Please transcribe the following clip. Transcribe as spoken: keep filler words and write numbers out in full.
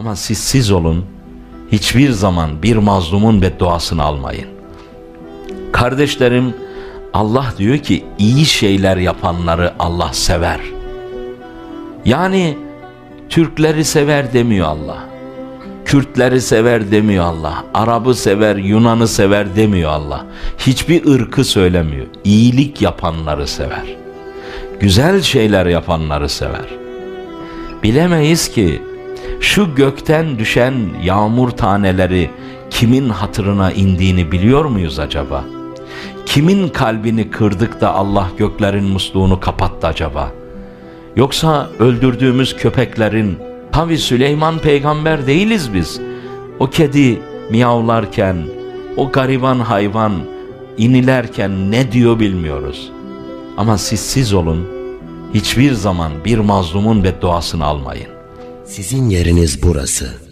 Ama siz siz olun, hiçbir zaman bir mazlumun bedduasını almayın. Kardeşlerim, Allah diyor ki iyi şeyler yapanları Allah sever. Yani Türkleri sever demiyor Allah. Kürtleri sever demiyor Allah. Arap'ı sever, Yunan'ı sever demiyor Allah. Hiçbir ırkı söylemiyor. İyilik yapanları sever. Güzel şeyler yapanları sever. Bilemeyiz ki şu gökten düşen yağmur taneleri kimin hatırına indiğini biliyor muyuz acaba? Kimin kalbini kırdık da Allah göklerin musluğunu kapattı acaba? Yoksa öldürdüğümüz köpeklerin, tabi Süleyman peygamber değiliz biz. O kedi miyavlarken, o gariban hayvan inilerken ne diyor bilmiyoruz. Ama siz siz olun, hiçbir zaman bir mazlumun bedduasını almayın. Sizin yeriniz burası.